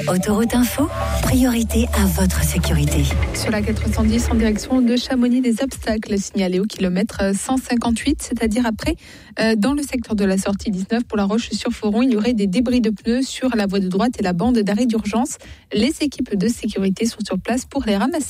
Autoroute Info, priorité à votre sécurité. Sur la 410 en direction de Chamonix, des obstacles signalés au kilomètre 158, c'est-à-dire après, dans le secteur de la sortie 19 pour la Roche-sur-Foron, il y aurait des débris de pneus sur la voie de droite et la bande d'arrêt d'urgence. Les équipes de sécurité sont sur place pour les ramasser.